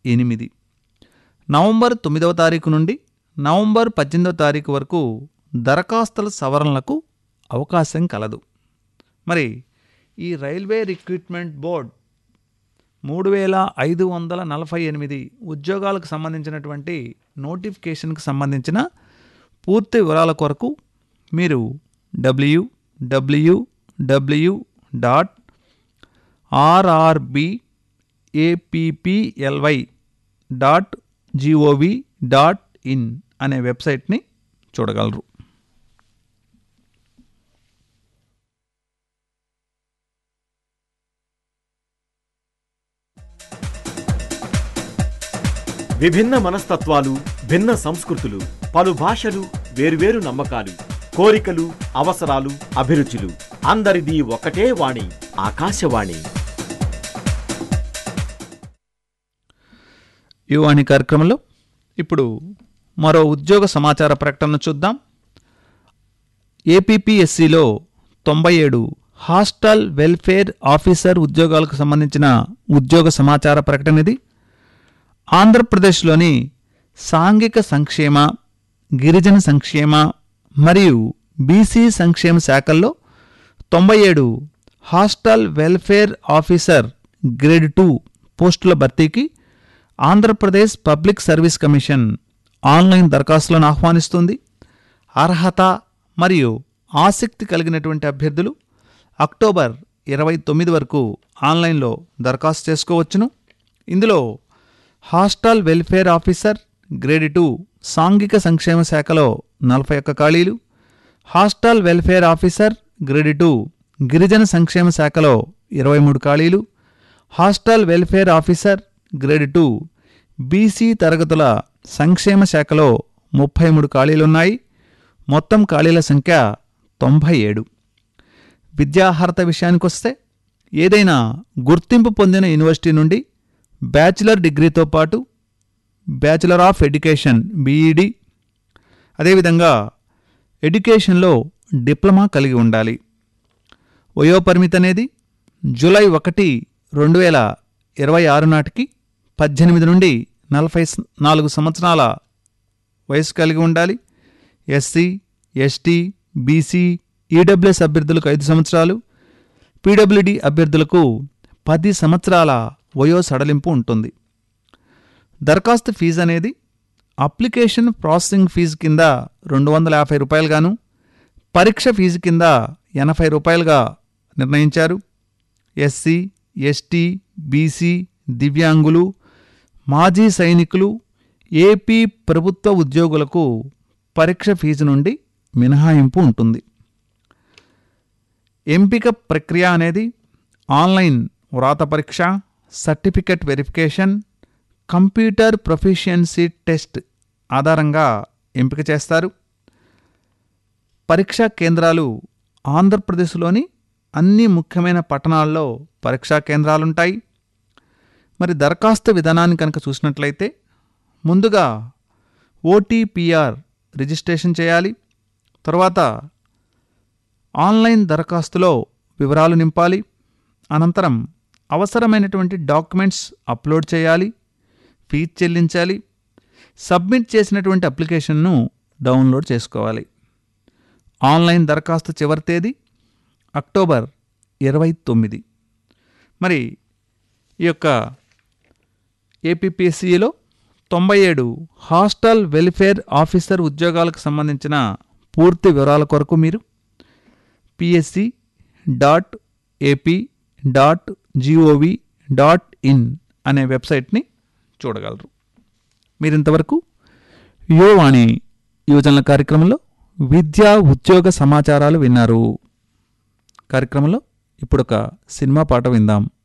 8 November 9వ తారీఖు నుండి November 18వ తారీఖు వరకు దరఖాస్తుల సవరణలకు అవకాశం కలదు. మరి ఈ రైల్వే రిక్రూట్మెంట్ బోర్డ్ 3548 ఉద్యోగాలకు సంబంధించినటువంటి నోటిఫికేషన్కి సంబంధించిన పూర్తి వివరాల కొరకు మీరు www.rrbapply.gov.in అనే వెబ్సైట్ని చూడగలరు. విభిన్న మనస్తత్వాలు, భిన్న సంస్కృతులు, పలు భాషలు, వేర్వేరు నమ్మకాలు, కోరికలు, అవసరాలు, అభిరుచులు, అందరిది ఒకటే వాణి, ఆకాశవాణి. యువాణి కార్యక్రమంలో ఇప్పుడు మరో ఉద్యోగ సమాచార ప్రకటన చూద్దాం. ఏపీపీఎస్సిలో 97 హాస్టల్ వెల్ఫేర్ ఆఫీసర్ ఉద్యోగాలకు సంబంధించిన ఉద్యోగ సమాచార ప్రకటన ఇది. ఆంధ్రప్రదేశ్లోని సాంఘిక సంక్షేమ, గిరిజన సంక్షేమ మరియు బీసీ సంక్షేమ శాఖల్లో 97 హాస్టల్ వెల్ఫేర్ ఆఫీసర్ గ్రేడ్ 2 పోస్టుల భర్తీకి Andhra Pradesh public service commission online దరఖాస్తులను ఆహ్వానిస్తుంది. అర్హత మరియు ఆసక్తి కలిగినటువంటి అభ్యర్థులు అక్టోబర్ 29 వరకు ఆన్లైన్లో దరఖాస్తు చేసుకోవచ్చును. ఇందులో హాస్టల్ వెల్ఫేర్ ఆఫీసర్ గ్రేడ్ 2 సాంఘిక సంక్షేమ శాఖలో 41 ఖాళీలు, హాస్టల్ వెల్ఫేర్ ఆఫీసర్ గ్రేడ్ 2 గిరిజన సంక్షేమ శాఖలో 23 ఖాళీలు, hostel welfare officer grade 2 BC తరగతుల సంక్షేమ శాఖలో 33 ఖాళీలున్నాయి. మొత్తం ఖాళీల సంఖ్య 97. విద్యార్హత విషయానికొస్తే ఏదైనా గుర్తింపు పొందిన యూనివర్సిటీ నుండి బ్యాచిలర్ డిగ్రీతో పాటు బ్యాచిలర్ ఆఫ్ ఎడ్యుకేషన్ బీఈడి, అదేవిధంగా ఎడ్యుకేషన్లో డిప్లొమా కలిగి ఉండాలి. వయోపరిమితి అనేది జూలై 1, 2026 నాటికి 18 నుండి 44 సంవత్సరాల వయసు కలిగి ఉండాలి. ఎస్సీ, ఎస్టీ, బీసీ, ఈడబ్ల్యూఎస్ అభ్యర్థులకు 5 సంవత్సరాలు, పీడబ్ల్యూడీ అభ్యర్థులకు 10 సంవత్సరాల వయో సడలింపు ఉంటుంది. దరఖాస్తు ఫీజు అనేది అప్లికేషన్ ప్రాసెసింగ్ ఫీజు కింద 250 రూపాయలుగాను, పరీక్ష ఫీజు కింద 80 రూపాయలుగా నిర్ణయించారు. ఎస్సీ, ఎస్టీ, బీసీ, దివ్యాంగులు, మాజీ సైనికులు, ఏపీ ప్రభుత్వ ఉద్యోగులకు పరీక్ష ఫీజు నుండి మినహాయింపు ఉంటుంది. ఎంపిక ప్రక్రియ అనేది ఆన్లైన్ వ్రాత పరీక్ష, certificate verification, computer proficiency test ఆధారంగా ఎంపిక చేస్తారు. పరీక్షా కేంద్రాలు ఆంధ్రప్రదేశ్లోని అన్ని ముఖ్యమైన పట్టణాల్లో పరీక్షా కేంద్రాలుంటాయి. మరి దరఖాస్తు విధానాన్ని కనుక చూసినట్లయితే ముందుగా ఓటీపీఆర్ రిజిస్ట్రేషన్ చేయాలి. తర్వాత ఆన్లైన్ దరఖాస్తులో వివరాలు నింపాలి. అనంతరం అవసరమైనటువంటి డాక్యుమెంట్స్ అప్లోడ్ చేయాలి, ఫీజు చెల్లించాలి. సబ్మిట్ చేసినటువంటి అప్లికేషన్ను డౌన్లోడ్ చేసుకోవాలి. ఆన్లైన్ దరఖాస్తు చివరి తేదీ అక్టోబర్ 29. మరి ఈ యొక్క ఏపీపీఎస్సీలో 97 హాస్టల్ వెల్ఫేర్ ఆఫీసర్ ఉద్యోగాలకు సంబంధించిన పూర్తి వివరాల కొరకు మీరు psc.ap.gov.in అనే వెబ్సైట్ని చూడగలరు. మీరింతవరకు యువవాణి యువజనుల కార్యక్రమంలో విద్యా ఉద్యోగ సమాచారాలు విన్నారు. కార్యక్రమంలో ఇప్పుడొక సినిమా పాట విందాం.